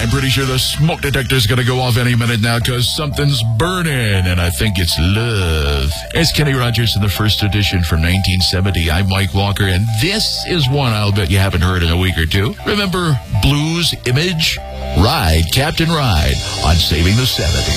I'm pretty sure the smoke detector's going to go off any minute now because something's burning, and I think it's love. It's Kenny Rogers in the first edition from 1970. I'm Mike Walker, and this is one I'll bet you haven't heard in a week or two. Remember Blues Image? Ride, Captain Ride on Saving the 70s.